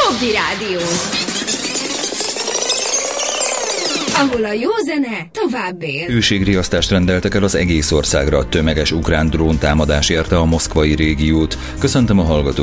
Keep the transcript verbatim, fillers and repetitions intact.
Hobby Rádió, ahol a jó zene tovább él. Hőségriasztást rendeltek el az egész országra, tömeges ukrán dróntámadás érte a moszkvai régiót. Köszöntöm a hallgatókat!